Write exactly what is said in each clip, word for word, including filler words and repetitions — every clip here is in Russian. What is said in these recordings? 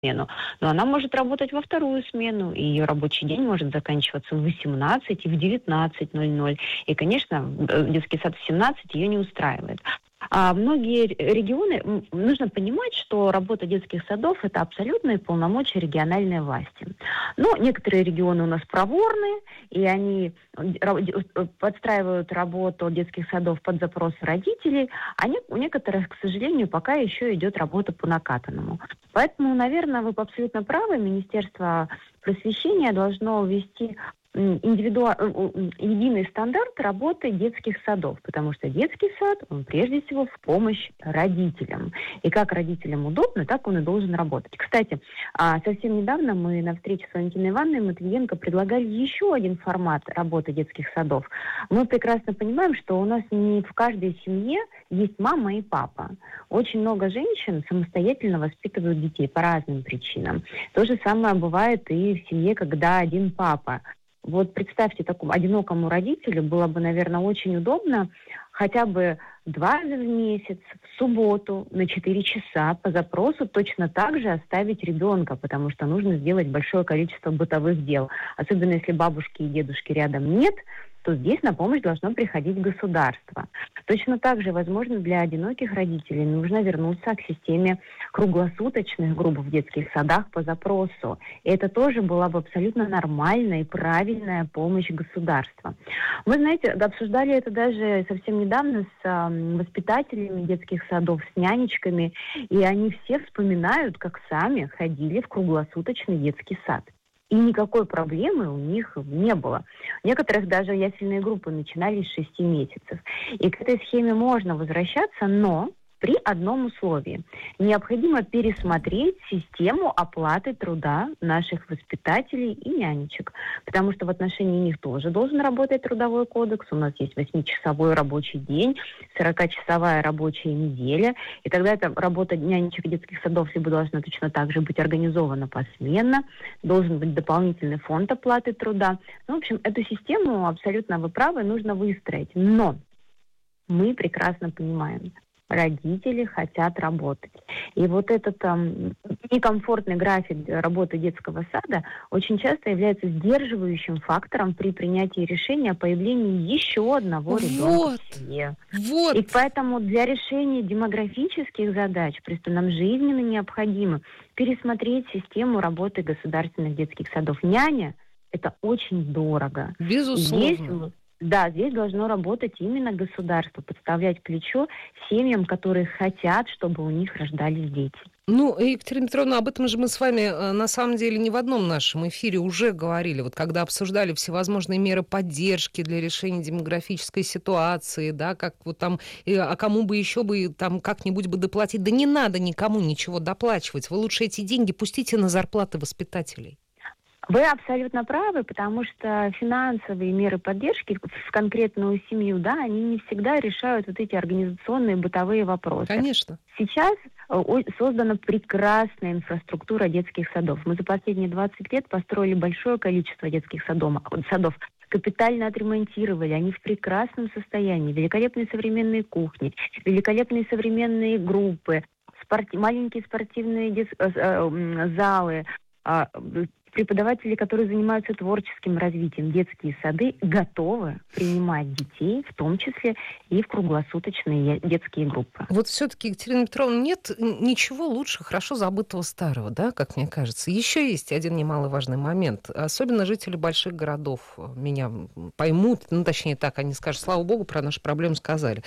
смену, но она может работать во вторую смену, и ее рабочий день может заканчиваться в восемнадцать и в девятнадцать ноль ноль. И, конечно, детский сад в семнадцать ее не устраивает. А многие регионы, нужно понимать, что работа детских садов – это абсолютные полномочия региональной власти. Но некоторые регионы у нас проворны, и они подстраивают работу детских садов под запрос родителей, а у некоторых, к сожалению, пока еще идет работа по накатанному. Поэтому, наверное, вы абсолютно правы, Министерство просвещения должно ввести индивидуа... единый стандарт работы детских садов, потому что детский сад, он прежде всего в помощь родителям. И как родителям удобно, так он и должен работать. Кстати, совсем недавно мы на встрече с Валентиной Ивановной Матвиенко предлагали еще один формат работы детских садов. Мы прекрасно понимаем, что у нас не в каждой семье есть мама и папа. Очень много женщин самостоятельно воспитывают детей по разным причинам. То же самое бывает и в семье, когда один папа. Вот представьте, такому одинокому родителю было бы, наверное, очень удобно хотя бы два раза в месяц, в субботу, на четыре часа по запросу точно так же оставить ребенка, потому что нужно сделать большое количество бытовых дел. Особенно если бабушки и дедушки рядом нет, то здесь на помощь должно приходить государство. Точно так же, возможно, для одиноких родителей нужно вернуться к системе круглосуточных групп в детских садах по запросу. И это тоже была бы абсолютно нормальная и правильная помощь государства. Вы знаете, обсуждали это даже совсем недавно с э, воспитателями детских садов, с нянечками, и они все вспоминают, как сами ходили в круглосуточный детский сад. И никакой проблемы у них не было. У некоторых даже ясельные группы начинались с шести месяцев. И к этой схеме можно возвращаться, но при одном условии. Необходимо пересмотреть систему оплаты труда наших воспитателей и нянечек, потому что в отношении них тоже должен работать трудовой кодекс. У нас есть восьмичасовой рабочий день, сорокачасовая рабочая неделя, и тогда эта работа нянечек и детских садов либо должна точно так же быть организована посменно, должен быть дополнительный фонд оплаты труда. Ну, в общем, эту систему, абсолютно вы правы, нужно выстроить. Но мы прекрасно понимаем, родители хотят работать. И вот этот там, некомфортный график работы детского сада очень часто является сдерживающим фактором при принятии решения о появлении еще одного ребенка вот, в семье. Вот. И поэтому для решения демографических задач просто нам жизненно необходимо пересмотреть систему работы государственных детских садов. Няня – это очень дорого. Безусловно. Здесь, Да, здесь должно работать именно государство, подставлять плечо семьям, которые хотят, чтобы у них рождались дети. Ну, Екатерина Петровна, об этом же мы с вами, на самом деле, не в одном нашем эфире уже говорили. Вот когда обсуждали всевозможные меры поддержки для решения демографической ситуации, да, как вот там, а кому бы еще бы там как-нибудь бы доплатить. Да не надо никому ничего доплачивать. Вы лучше эти деньги пустите на зарплаты воспитателей. Вы абсолютно правы, потому что финансовые меры поддержки в конкретную семью, да, они не всегда решают вот эти организационные бытовые вопросы. Конечно. Сейчас создана прекрасная инфраструктура детских садов. Мы за последние двадцать лет построили большое количество детских садов, садов. Капитально отремонтировали, они в прекрасном состоянии. Великолепные современные кухни, великолепные современные группы, спорти- маленькие спортивные дет- залы, преподаватели, которые занимаются творческим развитием, детские сады готовы принимать детей, в том числе и в круглосуточные детские группы. Вот все-таки, Екатерина Петровна, нет ничего лучше хорошо забытого старого, да, как мне кажется. Еще есть один немаловажный момент. Особенно жители больших городов меня поймут, ну, точнее так, они скажут, слава богу, про наши проблемы сказали.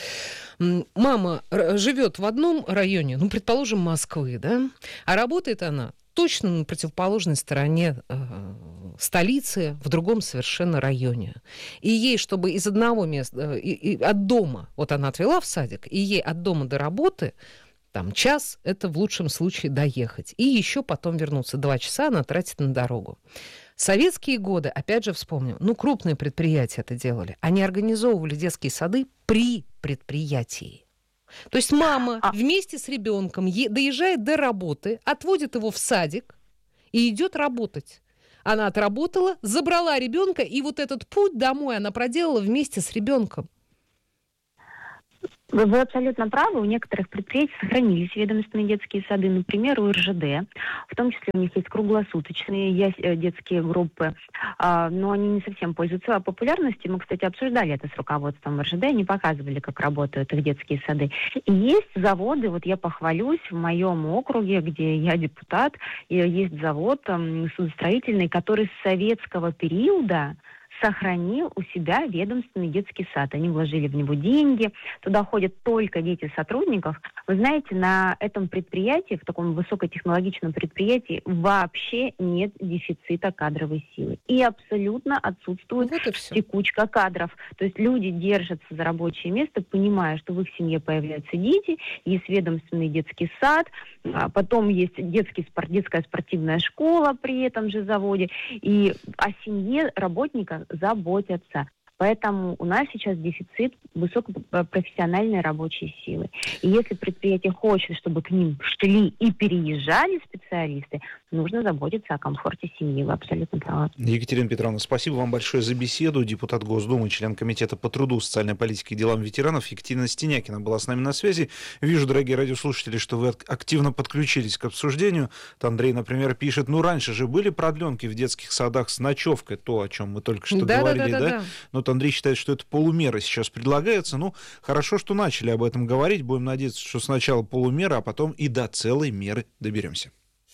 Мама живет в одном районе, ну, предположим, Москвы, да, а работает она точно на противоположной стороне э, столицы, в другом совершенно районе. И ей, чтобы из одного места, э, и, и от дома, вот она отвела в садик, и ей от дома до работы, там, час, это в лучшем случае доехать. И еще потом вернуться. Два часа она тратит на дорогу. Советские годы, опять же вспомню, ну, крупные предприятия это делали. Они организовывали детские сады при предприятии. То есть мама а... вместе с ребенком е- доезжает до работы, отводит его в садик и идет работать. Она отработала, забрала ребенка, и вот этот путь домой она проделала вместе с ребенком. Вы, вы абсолютно правы. У некоторых предприятий сохранились ведомственные детские сады, например, у эр жэ дэ. В том числе у них есть круглосуточные яс- детские группы, а, но они не совсем пользуются популярностью. Мы, кстати, обсуждали это с руководством эр жэ дэ, они показывали, как работают их детские сады. И есть заводы, вот я похвалюсь, в моем округе, где я депутат, и есть завод там, судостроительный, который с советского периода сохранил у себя ведомственный детский сад. Они вложили в него деньги, туда ходят только дети сотрудников. Вы знаете, на этом предприятии, в таком высокотехнологичном предприятии, вообще нет дефицита кадровой силы. И абсолютно отсутствует Вот и текучка кадров. То есть люди держатся за рабочее место, понимая, что в их семье появляются дети, есть ведомственный детский сад, а потом есть детский спорт, детская спортивная школа при этом же заводе, и о семье работника заботятся. Поэтому у нас сейчас дефицит высокопрофессиональной рабочей силы. И если предприятие хочет, чтобы к ним шли и переезжали специалисты, нужно заботиться о комфорте семьи. Вы абсолютно правы. Екатерина Петровна, спасибо вам большое за беседу. Депутат Госдумы, член Комитета по труду, социальной политике и делам ветеранов Екатерина Стенякина была с нами на связи. Вижу, дорогие радиослушатели, что вы активно подключились к обсуждению. То Андрей, например, пишет, ну раньше же были продленки в детских садах с ночевкой, то, о чем мы только что да, говорили, да? да? да, да. Но Андрей считает, что это полумера сейчас предлагается. Ну, хорошо, что начали об этом говорить. Будем надеяться, что сначала полумера, а потом и до целой меры доберемся.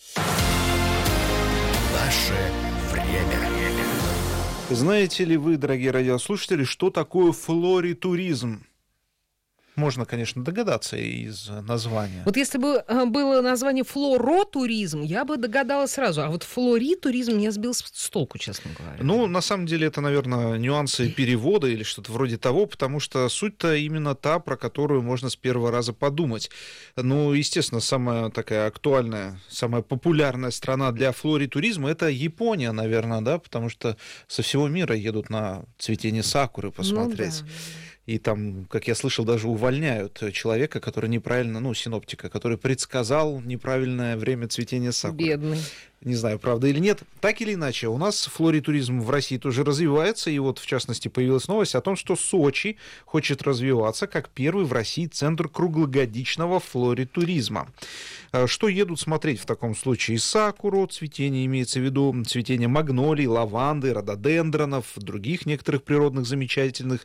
Наше время. Знаете ли вы, дорогие радиослушатели, что такое флоритуризм? Можно, конечно, догадаться из названия. Вот если бы было название флоротуризм, я бы догадалась сразу. А вот флоритуризм меня сбил с толку, честно говоря. Ну, на самом деле, это, наверное, нюансы перевода или что-то вроде того, потому что суть-то именно та, про которую можно с первого раза подумать. Ну, естественно, самая такая актуальная, самая популярная страна для флоритуризма — это Япония, наверное, да, потому что со всего мира едут на цветение сакуры посмотреть. Ну, да. И там, как я слышал, даже увольняют человека, который неправильно, ну, синоптика, который предсказал неправильное время цветения сакуры. Бедный. Не знаю, правда или нет. Так или иначе, у нас флоритуризм в России тоже развивается, и вот, в частности, появилась новость о том, что Сочи хочет развиваться как первый в России центр круглогодичного флоритуризма. Что едут смотреть в таком случае? Сакуру, цветение имеется в виду, цветение магнолий, лаванды, рододендронов, других некоторых природных замечательных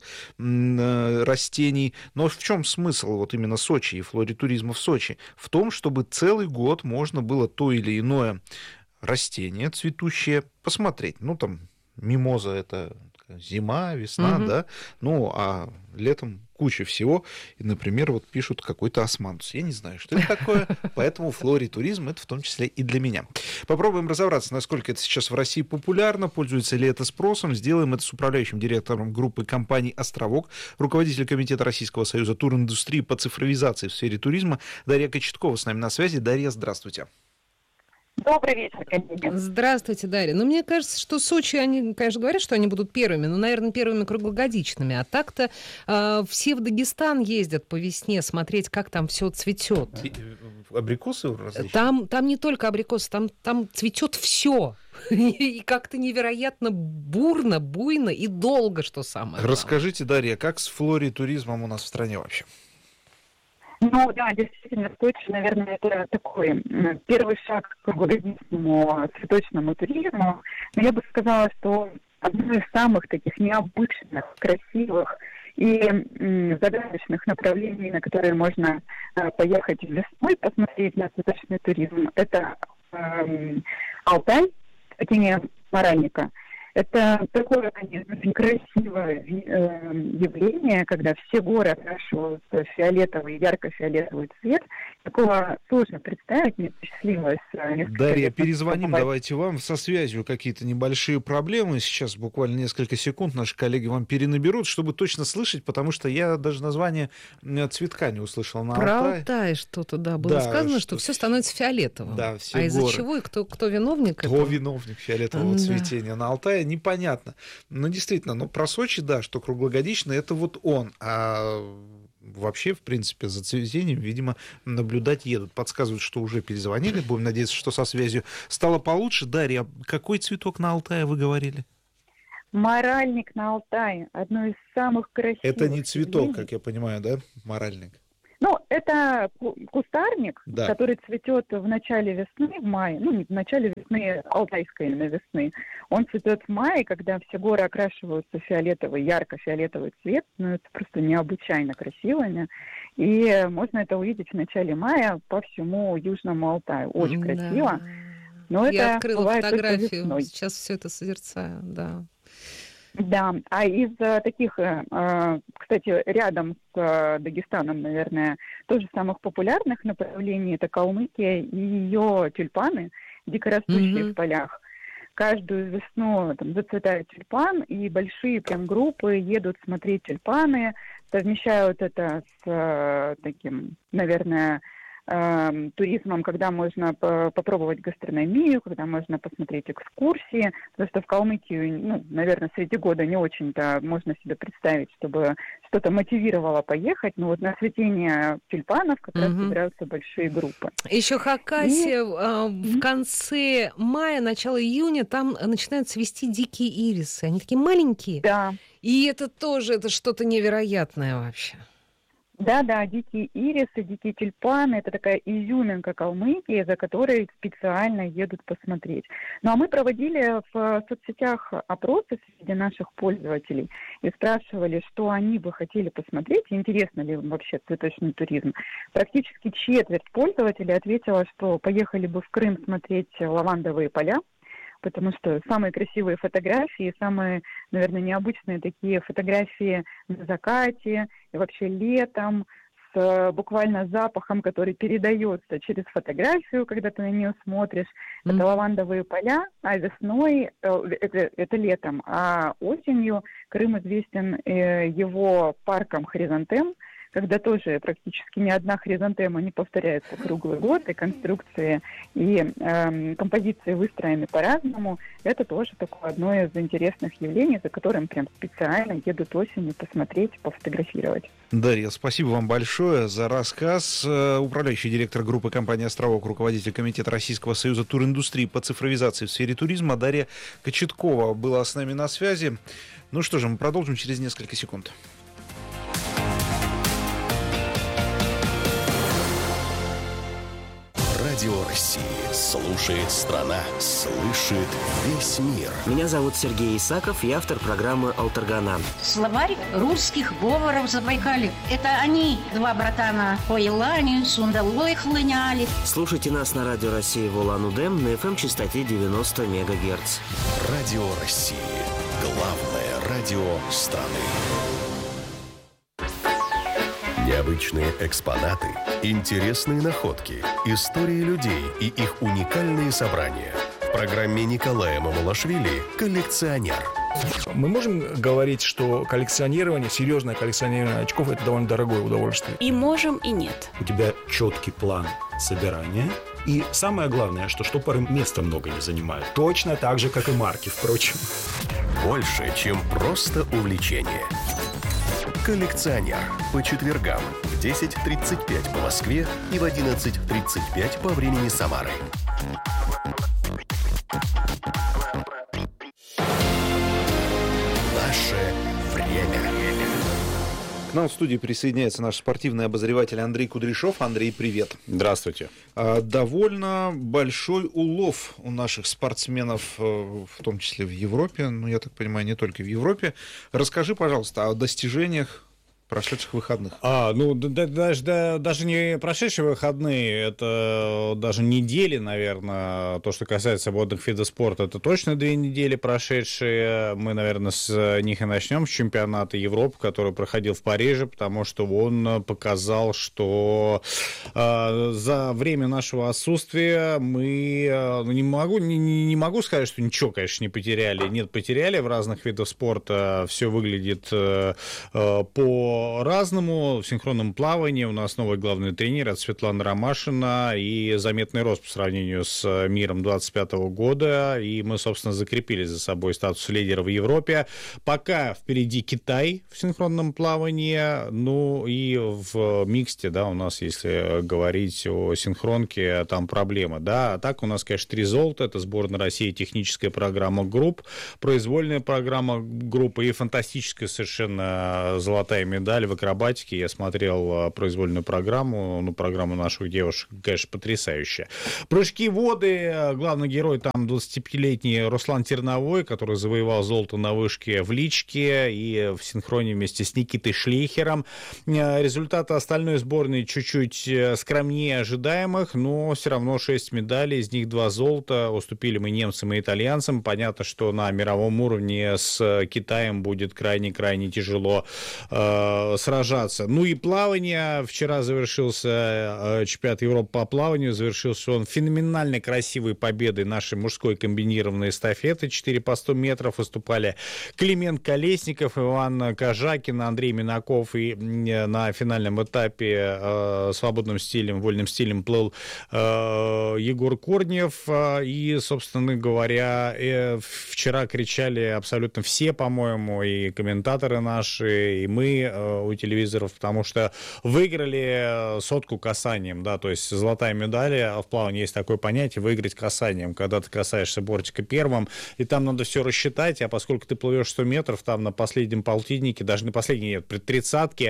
растений. Но в чем смысл вот именно Сочи и флоритуризма в Сочи? В том, чтобы целый год можно было то или иное растение цветущее посмотреть. Ну, там, мимоза — это зима, весна, угу. да, ну, а летом куча всего. И, например, вот пишут какой-то османтус. Я не знаю, что это такое, поэтому флоритуризм — это в том числе и для меня. Попробуем разобраться, насколько это сейчас в России популярно, пользуется ли это спросом. Сделаем это с управляющим директором группы компаний «Островок», руководитель Комитета Российского союза туриндустрии по цифровизации в сфере туризма Дарья Кочеткова с нами на связи. Дарья, здравствуйте. Добрый вечер, коллеги. Здравствуйте, Дарья. Ну, мне кажется, что Сочи, они, конечно, говорят, что они будут первыми, но, наверное, первыми круглогодичными. А так-то э, все в Дагестан ездят по весне смотреть, как там все цветет. Абрикосы различные? Там, там не только абрикосы, там, там цветет все. И как-то невероятно бурно, буйно и долго, что самое главное. Расскажите, Дарья, как с флоритуризмом у нас в стране вообще? Ну да, действительно, Сочи, наверное, это такой первый шаг к круглогодичному цветочному туризму. Но я бы сказала, что одно из самых таких необычных, красивых и м, загадочных направлений, на которые можно э, поехать весной, посмотреть на цветочный туризм, это э, Алтай, цветение маранника. Это такое, конечно, очень красивое э, явление, когда все горы окрашивают в фиолетовый, ярко-фиолетовый цвет. Такого сложно представить, мне посчастливилось. Дарья, перезвоним, давайте вам. Со связью какие-то небольшие проблемы. Сейчас буквально несколько секунд наши коллеги вам перенаберут, чтобы точно слышать, потому что я даже название цветка не услышал на Про Алтай. Алтай что-то, да, было да, сказано, что... что все становится фиолетовым. Да, все а из-за горы. чего и кто, кто виновник? Кто этого? виновник фиолетового да. цветения на Алтае, непонятно. Но действительно, ну, про Сочи, да, что круглогодично, это вот он. А вообще, в принципе, за цветением, видимо, наблюдать едут. Подсказывают, что уже перезвонили. Будем надеяться, что со связью стало получше. Дарья, какой цветок на Алтае вы говорили? Моральник на Алтае. Одно из самых красивых. Это не цветок, явлений. как я понимаю, да? Моральник. Ну, это кустарник, Да. который цветет в начале весны, в мае. Ну, не в начале весны, алтайской именно весны. Он цветет в мае, когда все горы окрашиваются в фиолетовый, ярко-фиолетовый цвет. Ну, это просто необычайно красиво. И можно это увидеть в начале мая по всему Южному Алтаю. Очень Да. красиво. Но Я это открыла бывает только фотографию, весной. сейчас все это созерцаю, да. Да, а из э, таких, э, кстати, рядом с э, Дагестаном, наверное, тоже самых популярных направлений это Калмыкия и ее тюльпаны, дикорастущие Мгм. в полях. Каждую весну там зацветает тюльпан, и большие прям группы едут смотреть тюльпаны, совмещают это с э, таким, наверное, э, туризмом, когда можно по- попробовать гастрономию, когда можно посмотреть экскурсии, потому что в Калмыкию, ну, наверное, среди года не очень-то можно себе представить, чтобы что-то мотивировало поехать, но вот на цветение тюльпанов как раз Мгм. собираются большие группы. Еще Хакасия а, в конце мая, начало июня, там начинают цвести дикие ирисы. Они такие маленькие. Да, И это тоже это что-то невероятное вообще. да-да, дикие ирисы, дикие тюльпаны, это такая изюминка Калмыкии, за которой специально едут посмотреть. Ну а мы проводили в соцсетях опросы среди наших пользователей и спрашивали, что они бы хотели посмотреть, интересно ли им вообще цветочный туризм. Практически четверть пользователей ответила, что поехали бы в Крым смотреть лавандовые поля, потому что самые красивые фотографии, самые, наверное, необычные такие фотографии на закате и вообще летом, с э, буквально запахом, который передается через фотографию, когда ты на нее смотришь. Мгм. Это лавандовые поля, а весной, э, это, это летом, а осенью Крым известен э, его парком хризантем, когда тоже практически ни одна хризантема не повторяется круглый год, и конструкции, и эм, композиции выстроены по-разному. Это тоже такое одно из интересных явлений, за которым прям специально едут осенью посмотреть, пофотографировать. Дарья, спасибо вам большое за рассказ. Э, Управляющий директор группы компании «Островок», руководитель Комитета Российского союза туриндустрии по цифровизации в сфере туризма Дарья Кочеткова была с нами на связи. Ну что же, мы продолжим через несколько секунд. Радио России слушает страна, слышит весь мир. Меня зовут Сергей Исаков, я автор программы «Алтаргана». Словарь русских говоров Забайкалья. Это они, два братана, по Елане, Сундалой хлыняли. Слушайте нас на Радио России в Улан-Удэ на эф эм-частоте девяносто мегагерц. Радио России. Главное радио страны. Необычные экспонаты, интересные находки, истории людей и их уникальные собрания. В программе Николая Мамулашвили «Коллекционер». Мы можем говорить, что коллекционирование, серьезное коллекционирование очков – это довольно дорогое удовольствие. И можем, и нет. У тебя четкий план собирания. И самое главное, что штопоры места много не занимают. Точно так же, как и марки, впрочем. Больше, чем просто увлечение. «Коллекционер» по четвергам в десять тридцать пять по Москве и в одиннадцать тридцать пять по времени Самары. Наше время. К нам в студии присоединяется наш спортивный обозреватель Андрей Кудряшов. Андрей, привет. Здравствуйте. А, Довольно большой улов у наших спортсменов, э, в том числе в Европе, ну, я так понимаю, не только в Европе. Расскажи, пожалуйста, о достижениях прошедших выходных. А, ну, да, да, даже, да, даже не прошедшие выходные, это даже недели, наверное, то, что касается водных видов спорта, это точно две недели прошедшие. Мы, наверное, с них и начнем, с чемпионата Европы, который проходил в Париже, потому что он показал, что э, за время нашего отсутствия мы, э, не могу, не, не могу сказать, что ничего, конечно, не потеряли. Нет, потеряли в разных видах спорта, все выглядит э, э, по по-разному. В синхронном плавании у нас новый главный тренер, это Светлана Ромашина, и заметный рост по сравнению с миром двадцать пятого года, и мы, собственно, закрепили за собой статус лидера в Европе. Пока впереди Китай в синхронном плавании, ну и в миксте, да, у нас, если говорить о синхронке, там проблема, да. А так у нас, конечно, три золота, это сборная России, техническая программа групп, произвольная программа группы и фантастическая совершенно золотая медаль в акробатике. Я смотрел произвольную программу, ну, программу наших девушек, конечно, потрясающая. Прыжки в воды, главный герой там двадцатипятилетний Руслан Терновой, который завоевал золото на вышке в Личке и в синхроне вместе с Никитой Шлейхером. Результаты остальной сборной чуть-чуть скромнее ожидаемых, но все равно шесть медалей, из них два золота. Уступили мы немцам и итальянцам. Понятно, что на мировом уровне с Китаем будет крайне-крайне тяжело э, сражаться. Ну и плавание. Вчера завершился э, чемпионат Европы по плаванию. Завершился он феноменально красивой победой нашей мужской комбинированной эстафеты. четыре по сто метров выступали Климент Колесников, Иван Кожакин, Андрей Минаков. И э, на финальном этапе э, свободным стилем, вольным стилем плыл э, Егор Корнев. Э, и, собственно говоря, э, вчера кричали абсолютно все, по-моему, и комментаторы наши, и мы э, у телевизоров, потому что выиграли сотку касанием, да, то есть золотая медаль, а в плавании есть такое понятие — выиграть касанием, когда ты касаешься бортика первым, и там надо все рассчитать, а поскольку ты плывешь сто метров, там на последнем полтиннике, даже на последнем, нет, при тридцатке,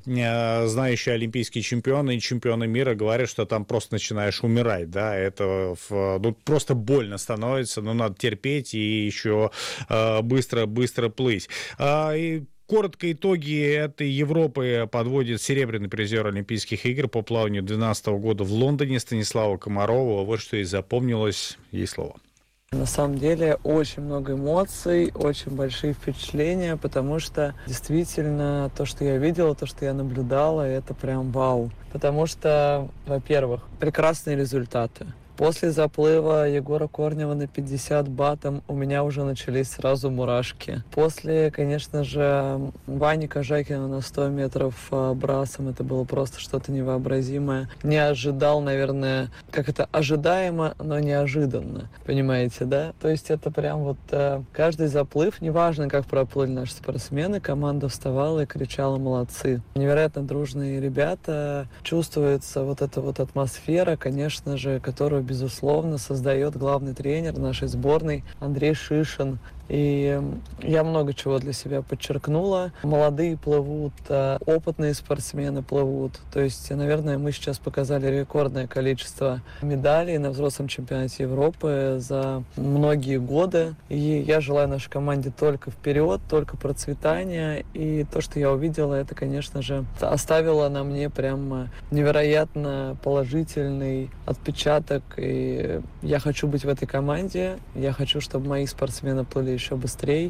э, знающие олимпийские чемпионы и чемпионы мира говорят, что там просто начинаешь умирать, да, это в, ну, просто больно становится, но надо терпеть и еще быстро-быстро э, плыть. А, и коротко итоги этой Европы подводит серебряный призер Олимпийских игр по плаванию две тысячи двенадцатого года в Лондоне Станислава Комарова. Вот что и запомнилось, ей слово. На самом деле очень много эмоций, очень большие впечатления, потому что действительно то, что я видела, то, что я наблюдала, это прям вау. Потому что, во-первых, прекрасные результаты. После заплыва Егора Корнева на пятьдесят батом у меня уже начались сразу мурашки. После, конечно же, Вани Кожакина на сто метров брасом, это было просто что-то невообразимое. Не ожидал, наверное, как это ожидаемо, но неожиданно. Понимаете, да? То есть это прям вот э, каждый заплыв, неважно, как проплыли наши спортсмены, команда вставала и кричала «молодцы». Невероятно дружные ребята, чувствуется вот эта вот атмосфера, конечно же, которую безусловно, создает главный тренер нашей сборной Андрей Шишин. И я много чего для себя подчеркнула. Молодые плывут, опытные спортсмены плывут. То есть, наверное, мы сейчас показали рекордное количество медалей на взрослом чемпионате Европы за многие годы. И я желаю нашей команде только вперед, только процветания. И то, что я увидела, это, конечно же, оставило на мне прям невероятно положительный отпечаток. И я хочу быть в этой команде. Я хочу, чтобы мои спортсмены плыли еще быстрее.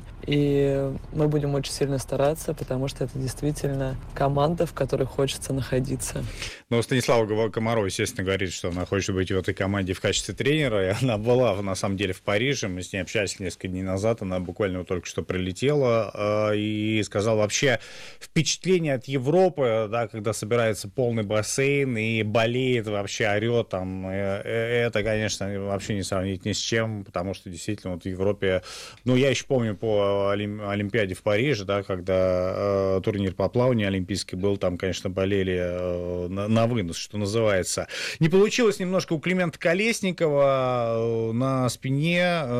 И мы будем очень сильно стараться, потому что это действительно команда, в которой хочется находиться. Ну, Станислава Комарова, естественно, говорит, что она хочет быть в этой команде в качестве тренера. И она была, на самом деле, в Париже. Мы с ней общались несколько дней назад. Она буквально вот только что прилетела. И сказала вообще впечатление от Европы, да, когда собирается полный бассейн и болеет, вообще орет. Там, это, конечно, вообще не сравнить ни с чем, потому что действительно вот в Европе... Ну, я еще помню по Олимпиаде в Париже, да, когда э, турнир по плаванию олимпийский был, там, конечно, болели э, на, на вынос, что называется. Не получилось немножко у Климента Колесникова э, на спине,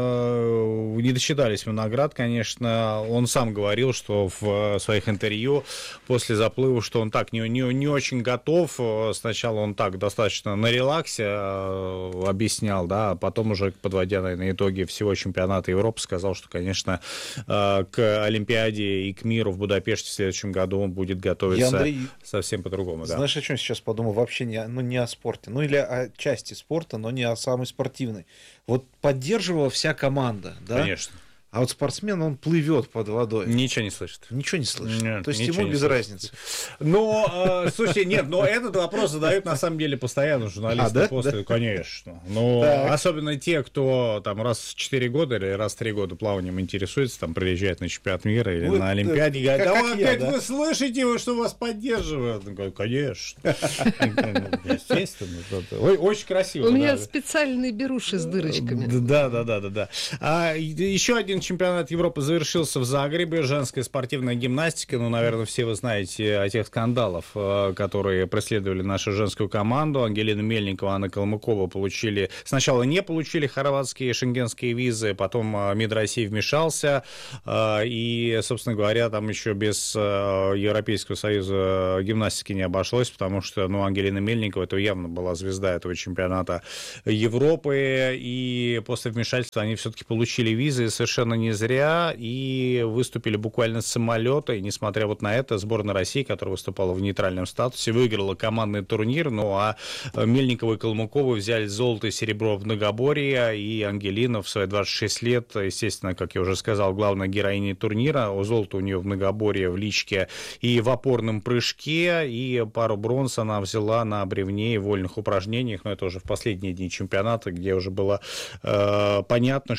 э, не досчитались мы наград, конечно. Он сам говорил, что в своих интервью после заплыва, что он так не, не, не очень готов. Сначала он так достаточно на релаксе э, объяснял, да, а потом уже, подводя, наверное, итоги всего чемпионата Европы, сказал, что, конечно, к Олимпиаде и к миру в Будапеште в следующем году он будет готовиться Андрей, совсем по-другому. Да. Знаешь, о чем сейчас подумал? Вообще не, ну, не о спорте. Ну, или о части спорта, но не о самой спортивной. Вот поддерживала вся команда, да? Конечно. А вот спортсмен, он плывет под водой. Ничего не слышит. Ничего не слышит. Нет, То есть ему без слышит. разницы. Но, э, слушайте, нет, но этот вопрос задают на самом деле постоянно журналисты. А, да? После, Да? Конечно. Но Так. особенно те, кто там раз в четыре года или раз в три года плаванием интересуется, там приезжает на чемпионат мира или Вот, на Олимпиаде, и говорят, как- да как вы я, опять да? вы слышите, вы, что вас поддерживают? Он говорит, конечно. Естественно. Ой, очень красиво. У меня да. специальные беруши с дырочками. Да, да, да, да, да. А, еще один чемпионат Европы завершился в Загребе. Женская спортивная гимнастика. Ну, наверное, все вы знаете о тех скандалах, которые преследовали нашу женскую команду. Ангелина Мельникова, Анна Калмыкова получили... Сначала не получили хорватские шенгенские визы, потом МИД России вмешался. И, собственно говоря, там еще без Европейского союза гимнастики не обошлось, потому что, ну, Ангелина Мельникова, это явно была звезда этого чемпионата Европы. И после вмешательства они все-таки получили визы совершенно не зря и выступили буквально с самолета. И несмотря вот на это, сборная России, которая выступала в нейтральном статусе, выиграла командный турнир. Ну а Мельникова и Калмыкова взяли золото и серебро в многоборье. И Ангелина в свои двадцать шесть лет, естественно, как я уже сказал, главная героиня турнира. Золото у нее в многоборье, в личке и в опорном прыжке. И пару бронз она взяла на бревне и вольных упражнениях. Но это уже в последние дни чемпионата, где уже было э, понятно,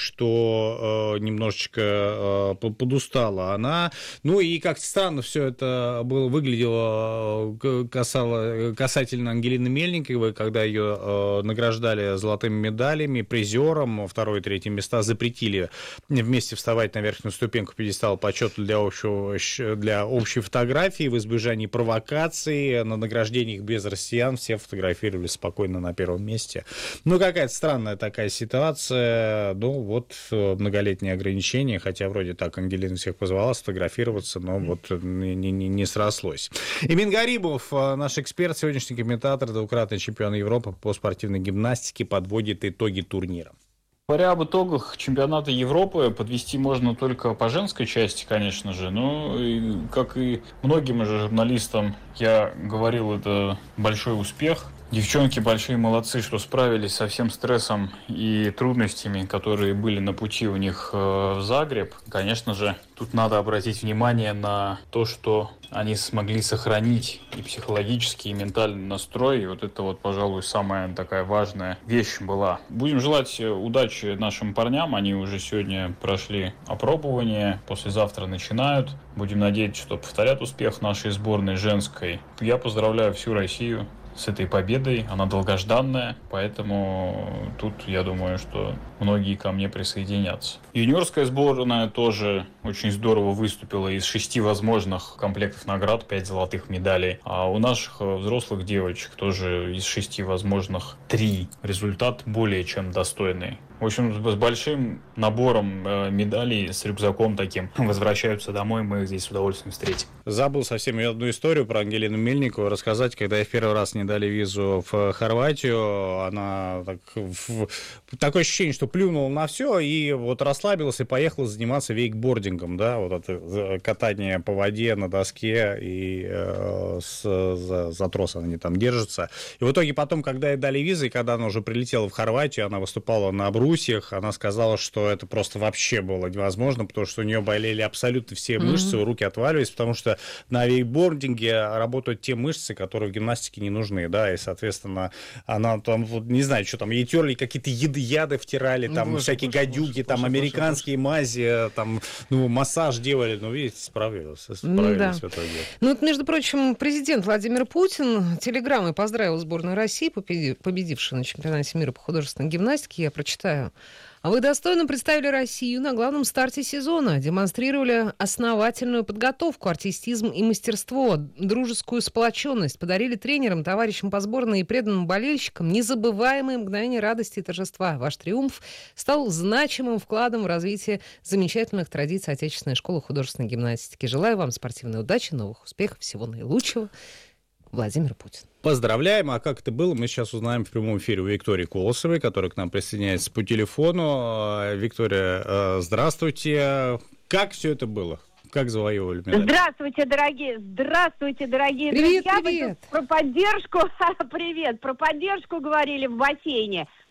что э, немножечко э, подустала она. Ну и как-то странно все это было, выглядело касало, касательно Ангелины Мельниковой, когда ее э, награждали золотыми медалями, призером, второе и третье места запретили вместе вставать на верхнюю ступеньку пьедестала почета для, общего, для общей фотографии в избежании провокаций. На награждениях без россиян все фотографировались спокойно на первом месте. Ну, какая-то странная такая ситуация. Ну, вот многолетние ограничения, хотя вроде так Ангелина всех позвала сфотографироваться, но вот не, не, не срослось. Эмин Гарибов, наш эксперт, сегодняшний комментатор, двукратный чемпион Европы по спортивной гимнастике, подводит итоги турнира. Говоря об итогах чемпионата Европы, подвести можно только по женской части, конечно же. Но, и, как и многим же журналистам, я говорил, это большой успех. Девчонки большие молодцы, что справились со всем стрессом и трудностями, которые были на пути у них в Загреб. Конечно же, тут надо обратить внимание на то, что они смогли сохранить и психологический, и ментальный настрой. И вот это вот, пожалуй, самая такая важная вещь была. Будем желать удачи нашим парням. Они уже сегодня прошли опробование, послезавтра начинают. Будем надеяться, что повторят успех нашей сборной женской. Я поздравляю всю Россию с этой победой, она долгожданная, поэтому тут, я думаю, что многие ко мне присоединятся. Юниорская сборная тоже очень здорово выступила. Из шести возможных комплектов наград пять золотых медалей, а у наших взрослых девочек тоже из шести возможных три. Результат более чем достойный. В общем, с большим набором медалей, с рюкзаком таким возвращаются домой, мы их здесь с удовольствием встретим. Забыл совсем одну историю про Ангелину Мельникову рассказать. Когда я в первый раз не дали визу в Хорватию, она так, в, такое ощущение, что плюнула на все и вот расслабилась и поехала заниматься вейкбордингом, да, вот это катание по воде на доске и э, с, за, за трос они там держатся. И в итоге потом, когда ей дали визы, и когда она уже прилетела в Хорватию, она выступала на брусьях, она сказала, что это просто вообще было невозможно, потому что у нее болели абсолютно все мышцы, mm-hmm. руки отваливались, потому что на вейкбординге работают те мышцы, которые в гимнастике не нужны, да, и, соответственно, она там, вот, не знаю, что там, ей терли какие-то яды, яды втирали, там, ну, всякие боже, гадюки, боже, там, боже, американские боже, мази, там, ну, массаж делали, ну, видите, справились, справились да. в итоге. Ну, вот, между прочим, президент Владимир Путин телеграммой поздравил сборную России, победившую на чемпионате мира по художественной гимнастике, я прочитаю. А вы достойно представили Россию на главном старте сезона, демонстрировали основательную подготовку, артистизм и мастерство, дружескую сплоченность, подарили тренерам, товарищам по сборной и преданным болельщикам незабываемые мгновения радости и торжества. Ваш триумф стал значимым вкладом в развитие замечательных традиций Отечественной школы художественной гимнастики. Желаю вам спортивной удачи, новых успехов, всего наилучшего. Владимир Путин. Поздравляем. А как это было, мы сейчас узнаем в прямом эфире у Виктории Колосовой, которая к нам присоединяется по телефону. Виктория, здравствуйте. Как все это было? Как завоевывали медаль? Здравствуйте, дорогие, здравствуйте, дорогие привет, друзья. Привет. Про поддержку, привет, про поддержку говорили в бассейне.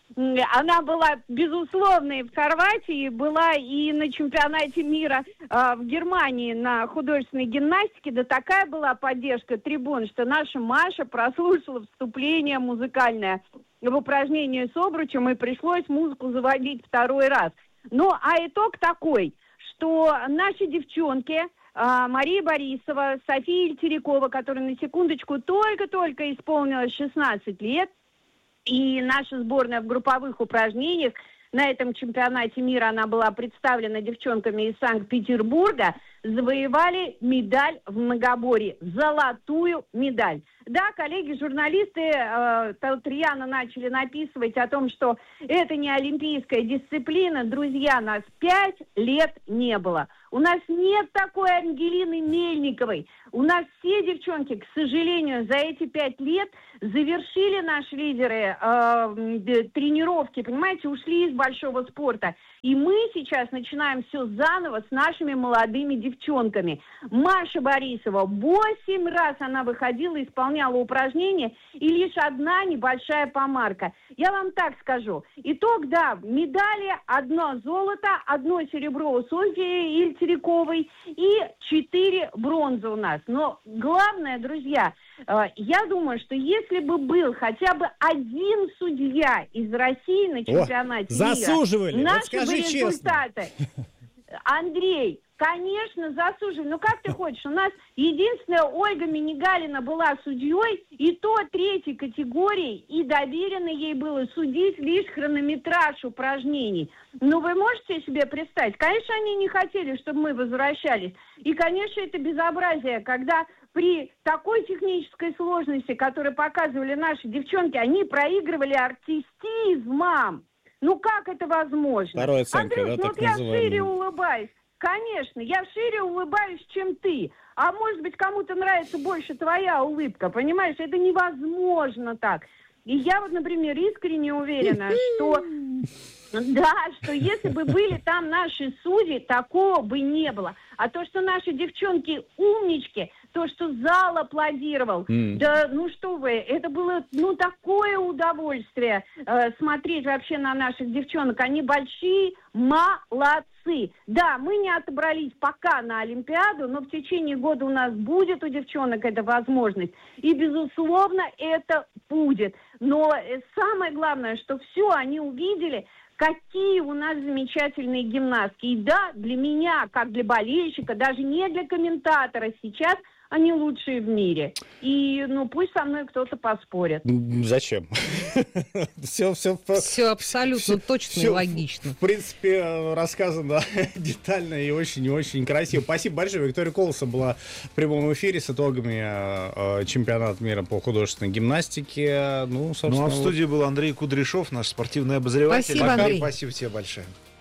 она была, безусловно, и в Хорватии, была и на чемпионате мира э, в Германии на художественной гимнастике. Да такая была поддержка трибун, что наша Маша прослушала вступление музыкальное в упражнение с обручем, и пришлось музыку заводить второй раз. Ну, а итог такой, что наши девчонки, Мария Борисова, София Ильтерякова, которая на секундочку только-только исполнилось шестнадцать лет, и наша сборная в групповых упражнениях, на этом чемпионате мира она была представлена девчонками из Санкт-Петербурга, завоевали медаль в многоборье, золотую медаль. Да, коллеги-журналисты э, тут рьяно начали написывать о том, что это не олимпийская дисциплина. Друзья, нас пять лет не было. У нас нет такой Ангелины Мельниковой. У нас все девчонки, к сожалению, за эти пять лет завершили наши лидеры э, тренировки, понимаете, ушли из большого спорта. И мы сейчас начинаем все заново с нашими молодыми девчонками. Маша Борисова, восемь раз она выходила, исполняла упражнения, и лишь одна небольшая помарка. Я вам так скажу. Итог, да, медали, одно золото, одно серебро у Софьи Ильтеряковой и четыре бронзы у нас. Но главное, друзья, я думаю, что если бы был хотя бы один судья из России на чемпионате О, засуживали, мира, вот наши бы скажи результаты. Честно. Андрей, конечно, засуживали. Ну как ты хочешь? У нас единственная Ольга Минигалина была судьей, и то третьей категории, и доверено ей было судить лишь хронометраж упражнений. Ну вы можете себе представить? Конечно, они не хотели, чтобы мы возвращались. И, конечно, это безобразие, когда при такой технической сложности, которую показывали наши девчонки, они проигрывали артистизмом. Ну как это возможно? Второй оценкой, Андрюш, да, ну так я называемый. шире улыбаюсь. Конечно, я шире улыбаюсь, чем ты. А может быть, кому-то нравится больше твоя улыбка, понимаешь? Это невозможно так. И я вот, например, искренне уверена, что... Да, что если бы были там наши судьи, такого бы не было. А то, что наши девчонки умнички, то, что зал аплодировал, mm. да ну что вы, это было ну такое удовольствие э, смотреть вообще на наших девчонок. Они большие молодцы. Да, мы не отобрались пока на Олимпиаду, но в течение года у нас будет у девчонок эта возможность. И, безусловно, это будет. Но самое главное, что все они увидели, какие у нас замечательные гимнастки. И да, для меня, как для болельщика, даже не для комментатора, сейчас они лучшие в мире. И, ну, пусть со мной кто-то поспорит. Зачем? Все, все, все абсолютно все, точно все, и логично. В принципе, рассказано детально и очень и очень красиво. Спасибо большое. Виктория Колосова была в прямом эфире с итогами чемпионата мира по художественной гимнастике. Ну, собственно, ну а в студии был Андрей Кудряшов, наш спортивный обозреватель. Спасибо, Андрей. Спасибо тебе большое.